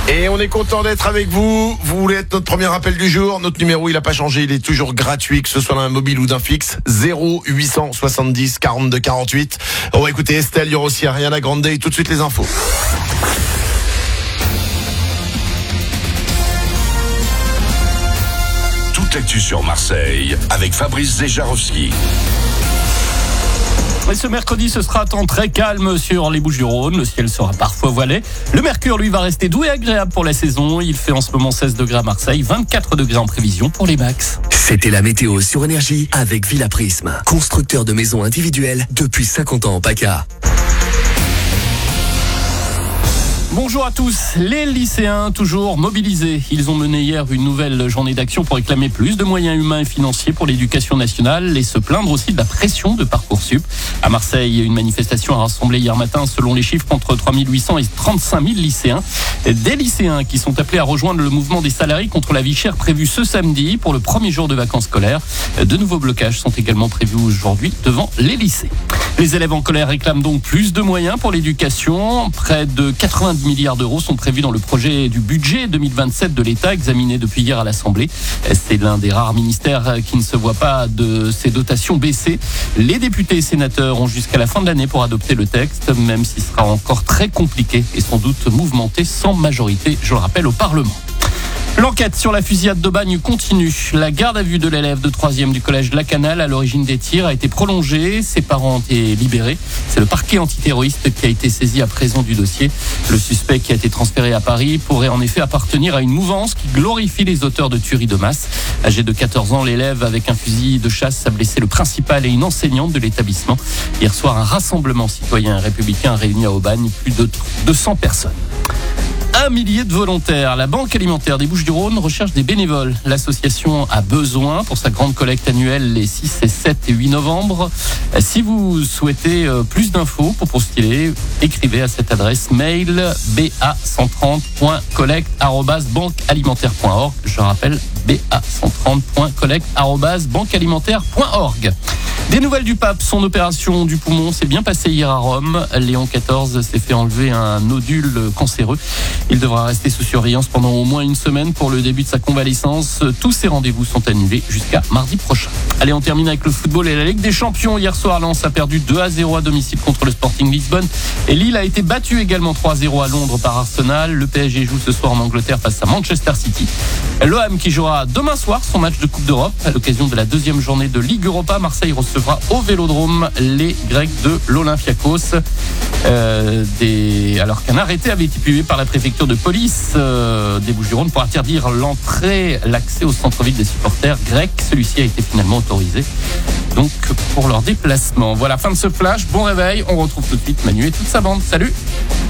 Et on est content d'être avec vous. Vous voulez être notre premier appel du jour? Notre numéro, il n'a pas changé. Il est toujours gratuit, que ce soit d'un mobile ou d'un fixe. 0870 42 48. On va écouter Estelle, il y aura aussi Ariana Grande et tout de suite les infos. Toute l'actu sur Marseille avec Fabrice Zejarowski. Et ce mercredi, ce sera un temps très calme sur les Bouches-du-Rhône. Le ciel sera parfois voilé. Le mercure, lui, va rester doux et agréable pour la saison. Il fait en ce moment 16 degrés à Marseille, 24 degrés en prévision pour les max. C'était la météo sur Énergie avec Villa Prisme, constructeur de maisons individuelles depuis 50 ans en PACA. Bonjour à tous. Les lycéens toujours mobilisés. Ils ont mené hier une nouvelle journée d'action pour réclamer plus de moyens humains et financiers pour l'éducation nationale et se plaindre aussi de la pression de Parcoursup. À Marseille, une manifestation a rassemblé hier matin, selon les chiffres, entre 3800 et 35 000 lycéens. Des lycéens qui sont appelés à rejoindre le mouvement des salariés contre la vie chère prévu ce samedi pour le premier jour de vacances scolaires. De nouveaux blocages sont également prévus aujourd'hui devant les lycées. Les élèves en colère réclament donc plus de moyens pour l'éducation. Près de 90 milliards d'euros sont prévus dans le projet du budget 2027 de l'État, examiné depuis hier à l'Assemblée. C'est l'un des rares ministères qui ne se voit pas de ses dotations baisser. Les députés et sénateurs ont jusqu'à la fin de l'année pour adopter le texte, même s'il sera encore très compliqué et sans doute mouvementé sans majorité, je le rappelle, au Parlement. L'enquête sur la fusillade d'Aubagne continue. La garde à vue de l'élève de 3e du collège de la Canale à l'origine des tirs a été prolongée. Ses parents ont été libérés. C'est le parquet antiterroriste qui a été saisi à présent du dossier. Le suspect qui a été transféré à Paris pourrait en effet appartenir à une mouvance qui glorifie les auteurs de tueries de masse. Âgé de 14 ans, l'élève avec un fusil de chasse a blessé le principal et une enseignante de l'établissement. Hier soir, un rassemblement citoyen républicain a réuni à Aubagne plus de 200 personnes. 1 millier de volontaires. La Banque alimentaire des Bouches-du-Rhône recherche des bénévoles. L'association a besoin pour sa grande collecte annuelle les 6 et 7 et 8 novembre. Si vous souhaitez plus d'infos pour postuler, écrivez à cette adresse mail ba130.collect@banquealimentaire.org. Je rappelle ba130.collect@banquealimentaire.org. Des nouvelles du pape, son opération du poumon s'est bien passée hier à Rome. Léon XIV s'est fait enlever un nodule cancéreux. Il devra rester sous surveillance pendant au moins une semaine pour le début de sa convalescence. Tous ses rendez-vous sont annulés jusqu'à mardi prochain. Allez, on termine avec le football et la Ligue des Champions. Hier soir, Lens a perdu 2-0 à domicile contre le Sporting Lisbonne. Et Lille a été battu également 3-0 à Londres par Arsenal. Le PSG joue ce soir en Angleterre face à Manchester City. L'OM qui jouera demain soir son match de Coupe d'Europe. À l'occasion de la deuxième journée de Ligue Europa, Marseille recevra au Vélodrome les Grecs de l'Olympiakos. Alors qu'un arrêté avait été publié par la préfecture de police des Bouches-du-Rhône pour interdire l'accès au centre-ville des supporters grecs. Celui-ci a été finalement autorisé donc pour leur déplacement. Voilà, fin de ce flash. Bon réveil. On retrouve tout de suite Manu et toute sa bande. Salut!